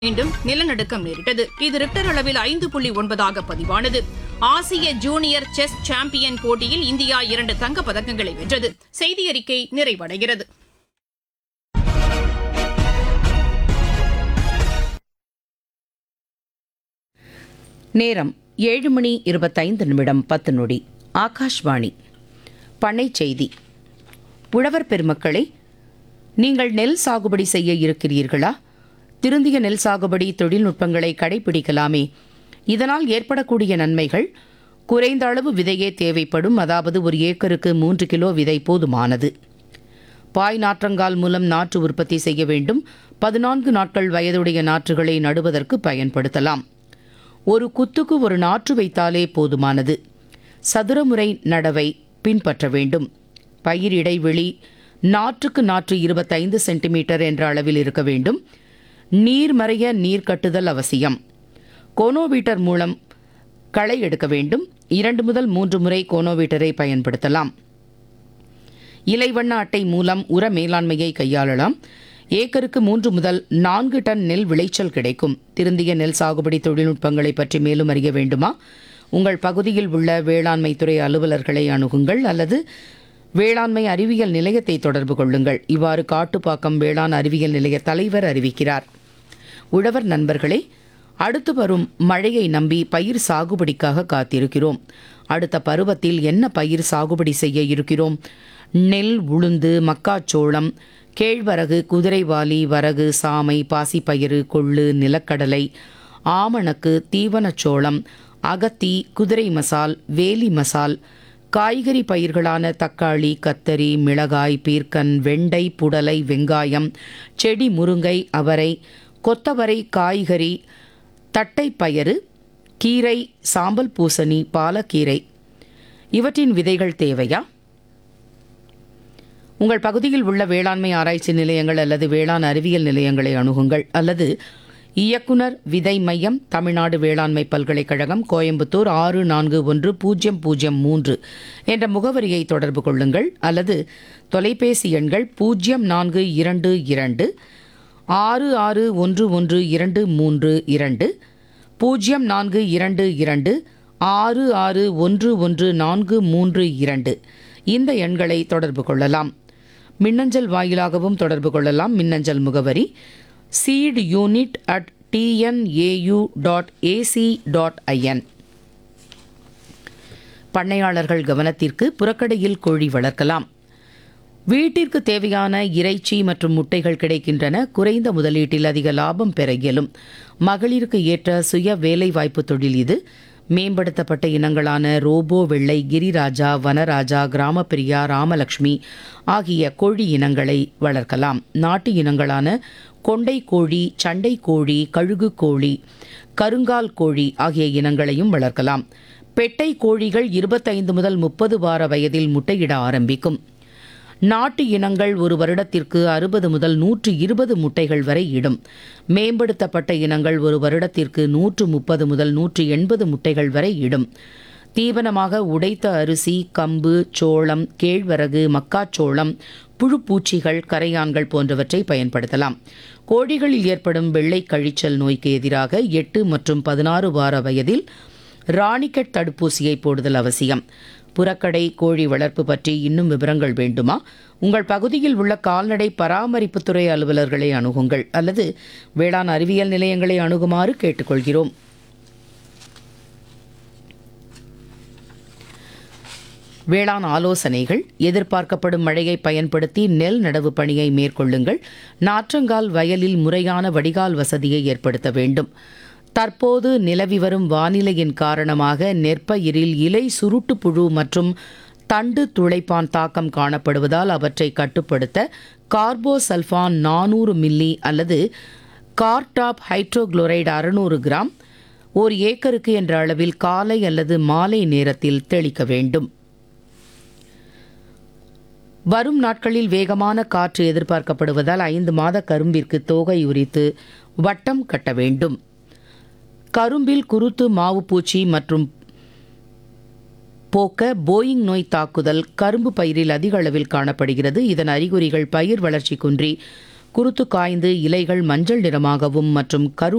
மீண்டும் நிலநடுக்கம் நேரிட்டது. இது ரிக்டர் அளவில் 5.9 பதிவானது. ஆசிய ஜூனியர் செஸ் சாம்பியன் போட்டியில் இந்தியா 2 தங்கப் பதக்கங்களை வென்றது. செய்தியறிக்கை நிறைவடைகிறது. நேரம் 7:25 ஆகாஷ்வாணி. பண்ணை செய்தி. உழவர் பெருமக்களே, நீங்கள் நெல் சாகுபடி செய்ய இருக்கிறீர்களா? திருந்திய நெல் சாகுபடி தொழில்நுட்பங்களை கடைபிடிக்கலாமே. இதனால் ஏற்படக்கூடிய நன்மைகள்: குறைந்த அளவு விதையே தேவைப்படும், அதாவது ஒரு ஏக்கருக்கு 3 கிலோ விதை போதுமானது. பாய் நாற்றங்கால் மூலம் நாற்று உற்பத்தி செய்ய வேண்டும். 14 நாட்கள் வயதுடைய நாற்றுகளை நடுவதற்கு பயன்படுத்தலாம். ஒரு குத்துக்கு ஒரு நாற்று வைத்தாலே போதுமானது. சதுரமுறை நடவை பின்பற்ற வேண்டும். பயிர் இடைவெளி நாற்றுக்கு நாற்று 25 சென்டிமீட்டர் என்ற அளவில் இருக்க வேண்டும். நீர் மறைய நீர் கட்டுதல் அவசியம். கோனோவீட்டர் மூலம் களை எடுக்க வேண்டும். 2 முதல் 3 முறை கோனோவீட்டரை பயன்படுத்தலாம். இலைவண்ண அட்டை மூலம் உர மேலாண்மையை கையாளலாம். ஏக்கருக்கு 3 முதல் 4 டன் நெல் விளைச்சல் கிடைக்கும். திருந்திய நெல் சாகுபடி தொழில்நுட்பங்களை பற்றி மேலும் அறிய வேண்டுமா? உங்கள் பகுதியில் உள்ள வேளாண்மை துறை அலுவலர்களை அணுகுங்கள் அல்லது வேளாண்மை அறிவியல் நிலையத்தை தொடர்பு கொள்ளுங்கள். இவ்வாறு காட்டுப்பாக்கம் வேளாண் அறிவியல் நிலைய தலைவர் அறிவிக்கிறார். உழவர் நண்பர்களே, அடுத்து வரும் மழையை நம்பி பயிர் சாகுபடிக்காக காத்திருக்கிறோம். அடுத்த பருவத்தில் என்ன பயிர் சாகுபடி செய்ய இருக்கிறோம்? நெல், உளுந்து, மக்காச்சோளம், கேழ்வரகு, குதிரைவாலி, வரகு, சாமை, பாசிப்பயிறு, கொள்ளு, நிலக்கடலை, ஆமணக்கு, தீவனச்சோளம், அகத்தி, குதிரை மசால், வேலி மசால், காய்கறி பயிர்களான தக்காளி, கத்தரி, மிளகாய், பீர்க்கன், வெண்டை, புடலை, வெங்காயம், செடி முருங்கை, அவரை, கொத்தவரை, காய்கறி, தட்டைப்பயறு, கீரை, சாம்பல் பூசணி, பாலக்கீரை இவற்றின் விதைகள் தேவையா? உங்கள் பகுதியில் உள்ள வேளாண்மை ஆராய்ச்சி நிலையங்கள் அல்லது வேளாண் அறிவியல் நிலையங்களை அணுகுங்கள் அல்லது இயக்குனர் விதை மையம், தமிழ்நாடு வேளாண்மை பல்கலைக்கழகம், கோயம்புத்தூர் 641003 என்ற முகவரியை தொடர்பு கொள்ளுங்கள் அல்லது தொலைபேசி எண்கள் 0422 661122 0422 661142 இந்த எண்களை தொடர்பு கொள்ளலாம். மின்னஞ்சல் வாயிலாகவும் தொடர்பு கொள்ளலாம். மின்னஞ்சல் முகவரி seedunit@tnau.ac.in. பண்ணையாளர்கள் கவனத்திற்கு: புறக்கடையில் கோழி வளர்க்கலாம். வீட்டிற்கு தேவையான இறைச்சி மற்றும் முட்டைகள் கிடைக்கின்றன. குறைந்த முதலீட்டில் அதிக லாபம் பெற இயலும். மகளிருக்கு ஏற்ற சுய வேலைவாய்ப்பு தொழில் இது. மேம்படுத்தப்பட்ட இனங்களான ரோபோ, வெள்ளை, கிரிராஜா, வனராஜா, கிராமப்பிரியா, ராமலட்சுமி ஆகிய கோழி இனங்களை வளர்க்கலாம். நாட்டு இனங்களான கொண்டை கோழி, சண்டை கோழி, கழுகு கோழி, கருங்கால் கோழி ஆகிய இனங்களையும் வளர்க்கலாம். பெட்டை கோழிகள் 25 முதல் 30 வார வயதில் முட்டையிட ஆரம்பிக்கும். நாட்டு இனங்கள் ஒரு வருடத்திற்கு 60 முதல் 120 முட்டைகள் வரை இடும். மேம்படுத்தப்பட்ட இனங்கள் ஒரு வருடத்திற்கு 130 முதல் 180 முட்டைகள் வரை இடும். தீவனமாக உடைத்த அரிசி, கம்பு, சோளம், கேழ்வரகு, மக்காச்சோளம், புழுப்பூச்சிகள், கரையான்கள் போன்றவற்றை பயன்படுத்தலாம். கோழிகளில் ஏற்படும் வெள்ளை கழிச்சல் நோய்க்கு எதிராக 8 மற்றும் 16 வார வயதில் ராணிக்கெட் தடுப்பூசியை போடுதல் அவசியம். புறக்கடை கோழி வளர்ப்பு பற்றி இன்னும் விவரங்கள் வேண்டுமா? உங்கள் பகுதியில் உள்ள கால்நடை பராமரிப்புத்துறை அலுவலர்களை அணுகுங்கள் அல்லது வேளாண் அறிவியல் நிலையங்களை அணுகுமாறு கேட்டுக்கொள்கிறோம். வேளாண் ஆலோசனைகள்: எதிர்பார்க்கப்படும் மழையை பயன்படுத்தி நெல் நடவு பணியை மேற்கொள்ளுங்கள். நாற்றங்கால் வயலில் முறையான வடிகால் வசதியை ஏற்படுத்த வேண்டும். தற்போது நிலவி வரும் வானிலையின் காரணமாக நெற்பயிரில் இலை சுருட்டு புழு மற்றும் தண்டு துளைப்பான் தாக்கம் காணப்படுவதால் அவற்றை கட்டுப்படுத்த கார்போசல்ஃபான் 400 மில்லி அல்லது கார்டாப் ஹைட்ரோகுளோரைடு 600 கிராம் ஒரு ஏக்கருக்கு என்ற அளவில் காலை அல்லது மாலை நேரத்தில் தெளிக்க வேண்டும். வரும் நாட்களில் வேகமான காற்று எதிர்பார்க்கப்படுவதால் 5 மாத கரும்பிற்கு தோகை உரித்து வட்டம் கட்ட வேண்டும். கரும்பில் குருத்து, மாவு பூச்சி மற்றும் போக்க போயிங் நோய் தாக்குதல் கரும்பு பயிரில் அதிக அளவில் காணப்படுகிறது. இதன் அறிகுறிகள்: பயிர் வளர்ச்சி குன்றி, குருத்து காய்ந்து, இலைகள் மஞ்சள் நிறமாகவும் மற்றும்